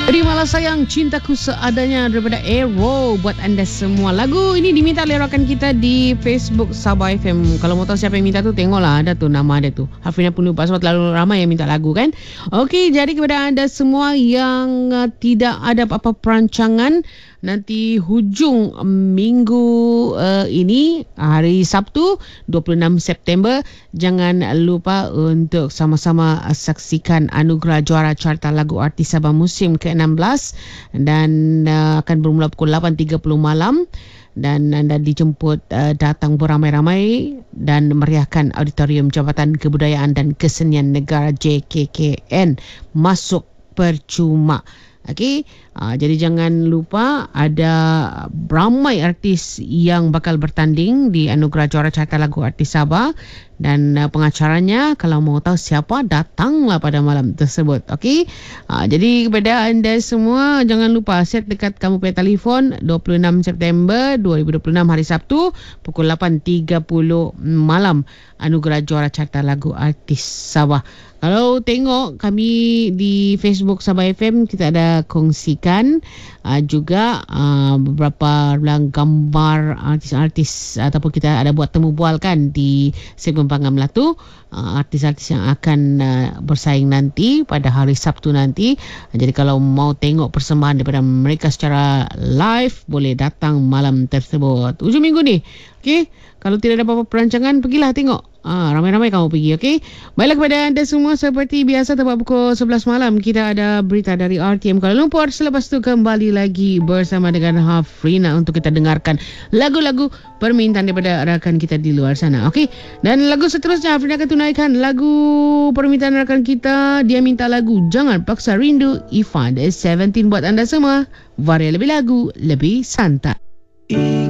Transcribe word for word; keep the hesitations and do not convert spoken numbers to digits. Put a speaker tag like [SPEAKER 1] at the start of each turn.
[SPEAKER 1] Terimalah sayang cintaku seadanya daripada Aero buat anda semua. Lagu ini diminta oleh rakan kita di Facebook Sabah F M. Kalau mau tahu siapa yang minta tu, tengoklah ada tu nama dia tu. Hafrina pun lupa sebab terlalu ramai yang minta lagu kan. Okey, jadi kepada anda semua yang uh, tidak ada apa-apa perancangan, nanti hujung minggu uh, ini, hari Sabtu dua puluh enam September, jangan lupa untuk sama-sama saksikan Anugerah Juara Carta Lagu Artis Sabah musim ke enam belas dan uh, akan bermula pukul lapan tiga puluh malam dan anda dijemput uh, datang beramai-ramai dan meriahkan Auditorium Jabatan Kebudayaan dan Kesenian Negara J K K N masuk percuma. Okey, uh, jadi jangan lupa ada ramai artis yang bakal bertanding di Anugerah Juara Carta Lagu Artis Sabah dan uh, pengacaranya kalau mau tahu siapa, datanglah pada malam tersebut. Okey, uh, jadi kepada anda semua jangan lupa set dekat kamu punya telefon dua puluh enam September dua ribu dua puluh enam hari Sabtu pukul lapan tiga puluh malam, Anugerah Juara Carta Lagu Artis Sabah. Kalau tengok kami di Facebook Sabah F M, kita ada kongsikan uh, juga uh, beberapa gambar artis-artis ataupun kita ada buat temu bual kan di segmen Panggang Melatu, uh, artis-artis yang akan uh, bersaing nanti pada hari Sabtu nanti. Jadi kalau mau tengok persembahan daripada mereka secara live, boleh datang malam tersebut. Hujung minggu ni. Okey, kalau tidak ada apa-apa perancangan, pergilah tengok. Ah, ramai-ramai kamu pergi, okey? Baiklah kepada anda semua, seperti biasa tepat pukul sebelas malam kita ada berita dari R T M Kuala Lumpur. Selepas tu kembali lagi bersama dengan Hafrina untuk kita dengarkan lagu-lagu permintaan daripada rakan kita di luar sana, okey? Dan lagu seterusnya Hafrina akan tunaikan lagu permintaan rakan kita. Dia minta lagu Jangan Paksa Rindu Ifan tujuh belas buat anda semua. Varia lebih lagu, lebih santai.